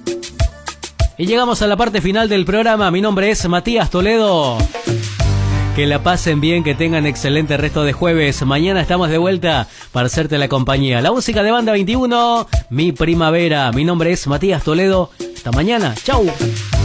Y llegamos a la parte final del programa. Mi nombre es Matías Toledo. Que la pasen bien, que tengan excelente resto de jueves. Mañana estamos de vuelta para hacerte la compañía. La música de Banda 21, Mi Primavera. Mi nombre es Matías Toledo. Hasta mañana. Chau.